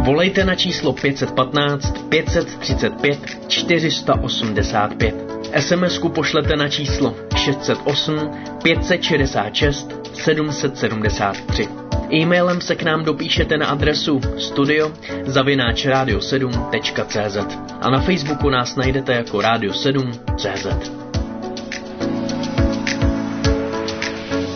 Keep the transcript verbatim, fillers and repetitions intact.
Volejte na číslo pět jedna pět, pět tři pět, čtyři osm pět. es em esku pošlete na číslo šest set osm, pět set šedesát šest, sedm set sedmdesát tři. E-mailem se k nám dopíšete na adresu studio zavináč radio sedm tečka cé zet a na Facebooku nás najdete jako Radio sedm tečka cé zet.